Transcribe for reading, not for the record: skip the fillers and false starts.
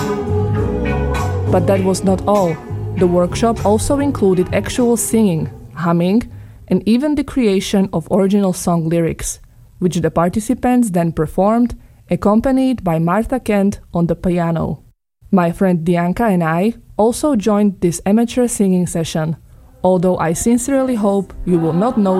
But that was not all. The workshop also included actual singing, humming, and even the creation of original song lyrics, which the participants then performed, accompanied by Martha Kent on the piano. My friend Dianka and I also joined this amateur singing session, although I sincerely hope you will not know